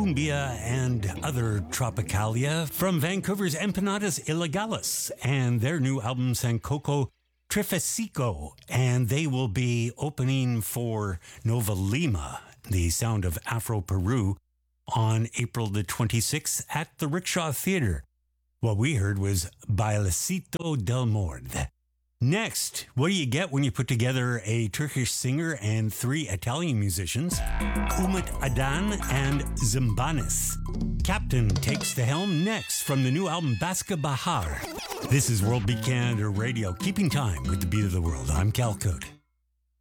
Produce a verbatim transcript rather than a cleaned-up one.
cumbia and other tropicalia from Vancouver's Empanadas Ilegales and their new album Sancoco Trifesico, and they will be opening for Nova Lima, the sound of Afro-Peru, on April the twenty-sixth at the Rickshaw Theater. What we heard was Bailecito del Mord. Next, what do you get when you put together a Turkish singer and three Italian musicians? Umut Adan and Zimbanis. Captain takes the helm next from the new album Baska Bahar. This is World Beat Canada Radio, keeping time with the beat of the world. I'm Cal Code.